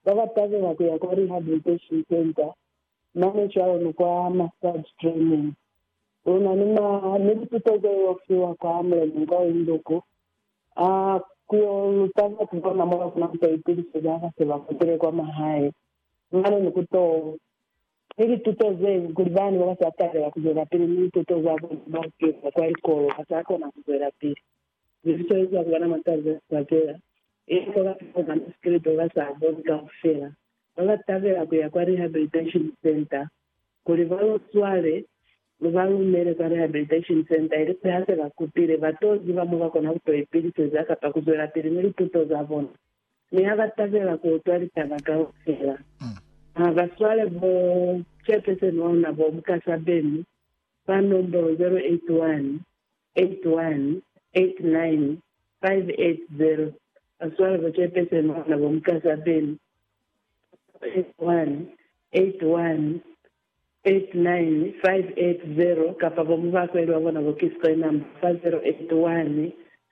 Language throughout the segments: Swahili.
vakatavela kuya kwa-rehabilitation center manager wenu kwa-massage training una nilitutozoyofiwa kwa mlemi ngaindoko kuyolutava kuvona moka kuna kutaipilise vakaseva kutere kwa mahaye ngane nikuto nilitutoze kulivani vakasatavela kuzera pili nilitutozavo vakeva kwa ikolo kasakona kuzera pili zilichoiza kuvana matazi kwatera iko vakatoza mskirito vakasavonika kufera vakatavela kuya kwa-rehabilitation center kulivalo swale luvalumere kwa-rehabilitation center iri pehase vakupire vatozi vamwe vakona kutoipilise zakapa kuzera piri nilitutozavona niyakatavela kuotwarita vakafera vaswale vo chairperson waona vo mukasabeni panomboro 081 81 89 580 vaswale vo chairperson waona vo mukasabeni 81 81 89580 kapa vomu vakweli vavona vokiswa number 5081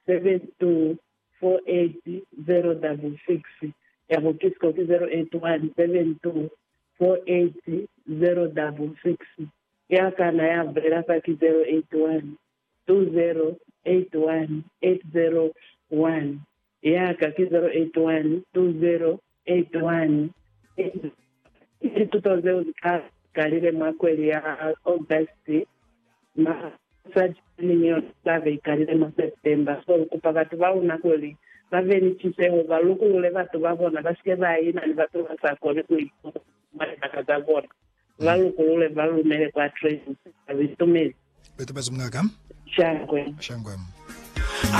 7248066 yavokiswa ki 081 7248066 yakana yabrela paki 081 2081801 yaka ki 081 20818 kalile mwakweli ya August masaji save kalile mwa September so kupakati vauna kweli vaveni chiseho valukulule vatu vavona vasike vaina ni vatu vasakone kuimakakazavona valukulule valumele kwa training avitumeli betu bezumngaka shangwe